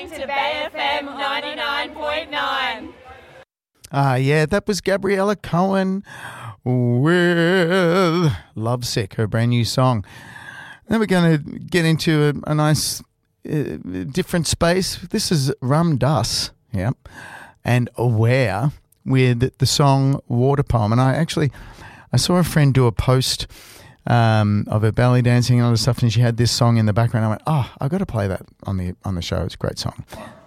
listening to Bay FM 99.9. Yeah, that was Gabriella Cohen with Lovesick, her brand new song. Then we're going to get into a nice different space. This is Ram Dass, yeah, and Aware with the song Water Poem. And I saw a friend do a post of her belly dancing and all this stuff, and she had this song in the background. I went, I've got to play that on the show. It's a great song.